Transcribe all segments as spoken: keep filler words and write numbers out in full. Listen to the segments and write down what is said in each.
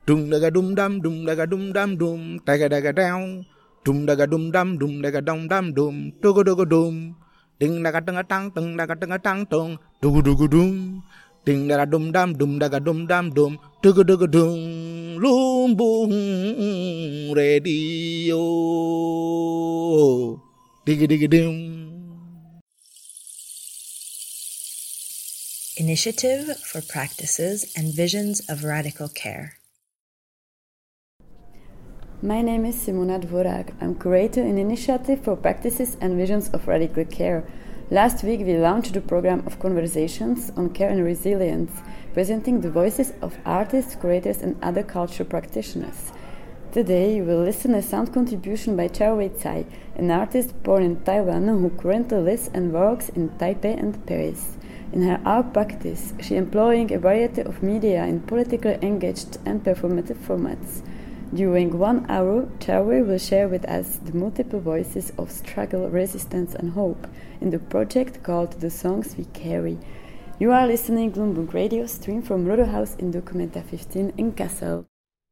Dum daga dum dum dum daga dum dum dum daga daga down. Dum daga dum dum dum daga dum dum dum dogo dogo dum. Ding daga ding a tang ding daga ding a tang dong dogo dogo dum. Ding daga dum dum dum daga dum dum dum dogo dogo dum. Loom boom radio. Diggy diggy dum. Initiative for Practices and Visions of Radical Care. My name is Simona Dvorak. I'm curator in Initiative for Practices and Visions of Radical Care. Last week we launched a program of conversations on care and resilience, presenting the voices of artists, curators and other cultural practitioners. Today you will listen to a sound contribution by Xiaowei Cai, an artist born in Taiwan who currently lives and works in Taipei and Paris. In her art practice, she employing a variety of media in politically engaged and performative formats. During one hour, Xiaowei will share with us the multiple voices of struggle, resistance and hope in the project called The Songs We Carry. You are listening to Bloomberg Radio, stream from Rodo House in Documenta fifteen in Kassel.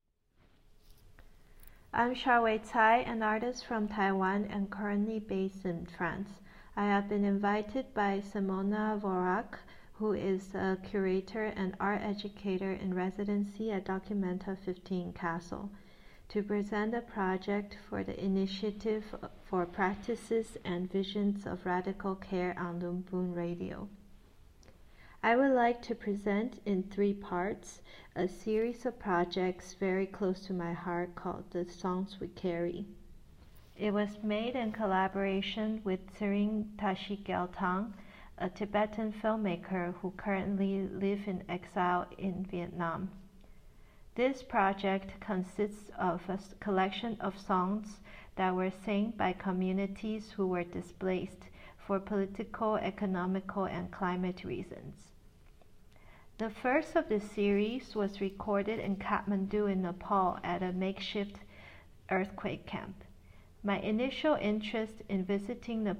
I'm Xiaowei Cai, an artist from Taiwan and currently based in France. I have been invited by Simona Dvorak, who is a curator and art educator in residency at Documenta fifteen Kassel, to present a project for the Initiative for Practices and Visions of Radical Care on Lumbun Radio. I would like to present in three parts a series of projects very close to my heart called The Songs We Carry. It was made in collaboration with Tsering Tashi Gyaltang, a Tibetan filmmaker who currently lives in exile in Vietnam. This project consists of a collection of songs that were sung by communities who were displaced for political, economical, and climate reasons. The first of the series was recorded in Kathmandu in Nepal at a makeshift earthquake camp. My initial interest in visiting